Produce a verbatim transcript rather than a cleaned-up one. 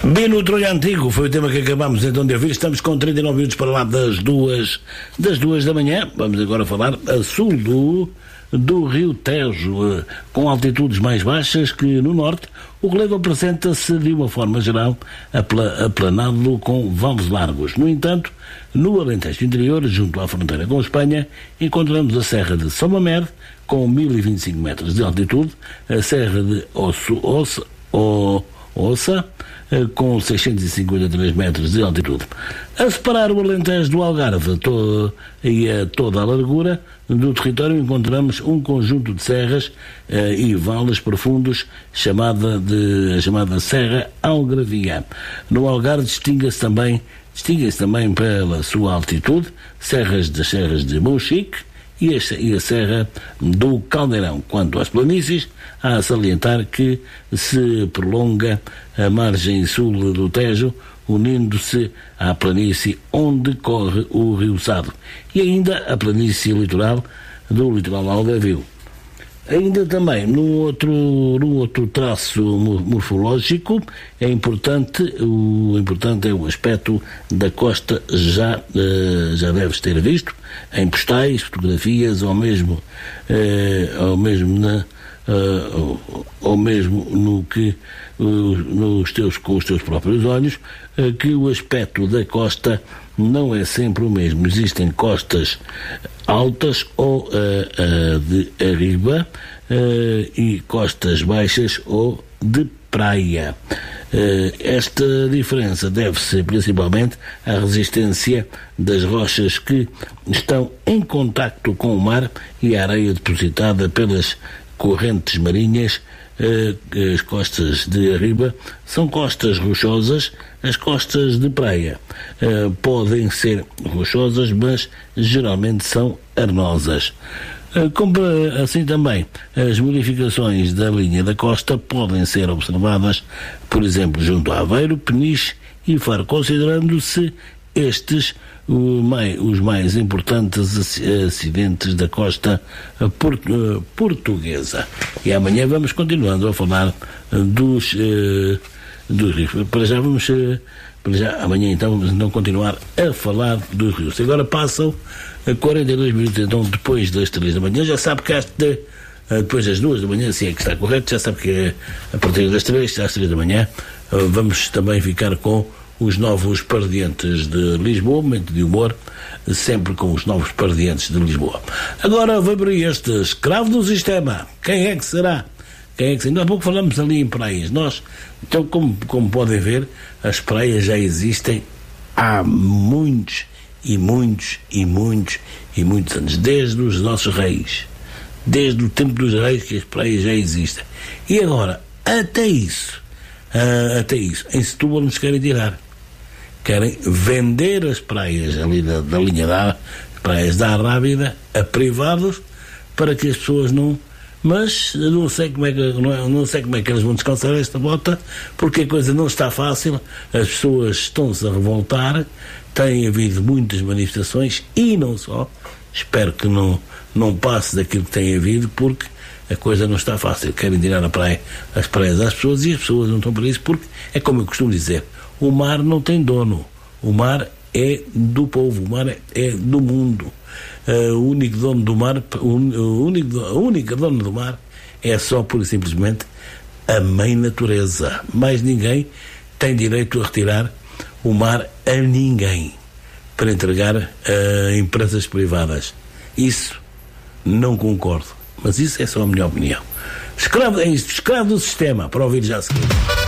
Bino Trolha Antigo foi o tema que acabamos então de ouvir. Estamos com trinta e nove minutos para lá das duas, das duas da manhã. Vamos agora falar a sul do, do Rio Tejo, com altitudes mais baixas que no norte. O relevo apresenta-se de uma forma geral apla, aplanado com vales largos. No entanto, no Alentejo interior, junto à fronteira com a Espanha, encontramos a Serra de São Mamede, com mil e vinte e cinco metros de altitude, a Serra de Osso, Ossa, o, Ossa, com seiscentos e cinquenta e três metros de altitude. A separar o Alentejo do Algarve todo, e a toda a largura do território, encontramos um conjunto de serras eh, e vales profundos chamada, de, chamada Serra Algravia. No Algarve distingue-se também, distingue-se também pela sua altitude serras das serras de Monchique e a, e a Serra do Caldeirão. Quanto às planícies, há a salientar que se prolonga a margem sul do Tejo, unindo-se à planície onde corre o Rio Sado, e ainda a planície litoral do litoral algarvio. Ainda também, no outro, no outro traço morfológico, é importante, o importante é o aspecto da costa, já, uh, já deves ter visto, em postais, fotografias, ou mesmo, uh, ou mesmo, na, uh, ou, ou mesmo no que, uh, nos teus, com os teus próprios olhos, uh, que o aspecto da costa não é sempre o mesmo. Existem costas altas ou uh, uh, de arriba uh, e costas baixas ou de praia. Uh, esta diferença deve-se principalmente à resistência das rochas que estão em contacto com o mar e à areia depositada pelas correntes marinhas. As costas de arriba são costas rochosas, as costas de praia uh, podem ser rochosas, mas geralmente são arenosas. Uh, como assim também, as modificações da linha da costa podem ser observadas, por exemplo, junto a Aveiro, Peniche e Faro, considerando-se estes o mai, os mais importantes acidentes da costa port, uh, portuguesa. E amanhã vamos continuando a falar uh, dos, uh, dos rios. Para já vamos, uh, para já, amanhã então vamos então continuar a falar dos rios. Agora passam uh, quarenta e dois minutos então depois das três da manhã. Já sabe que esta, uh, depois das duas da manhã, se é que está correto, já sabe que uh, a partir das três, às três da manhã, uh, vamos também ficar com os novos Pardientes de Lisboa, momento de humor, sempre com os novos Pardientes de Lisboa. Agora vai para este escravo do sistema. Quem é que será? Quem é que será? Há pouco falamos ali em praias. Nós, então, como, como podem ver, as praias já existem há muitos e muitos e muitos e muitos anos, desde os nossos reis, desde o tempo dos reis que as praias já existem. E agora, até isso, uh, até isso, em Setúbal nos querem tirar. Querem vender as praias ali da, da linha da praias da Rábida a privados para que as pessoas não. Mas não sei como é que não, não sei como é que eles vão descansar esta bota, porque a coisa não está fácil. As pessoas estão-se a revoltar, tem havido muitas manifestações e não só. Espero que não não passe daquilo que tem havido, porque a coisa não está fácil. Querem tirar a praia, as praias às pessoas, e as pessoas não estão para isso, porque é como eu costumo dizer. O mar não tem dono, o mar é do povo, o mar é, é do mundo. Uh, o único dono do mar, o, o único, a única dona do mar é só, pura e simplesmente, a mãe natureza. Mais ninguém tem direito a retirar o mar a ninguém para entregar a empresas privadas. Isso não concordo, mas isso é só a minha opinião. Escravo, é isto, escravo do sistema, para ouvir já a seguir.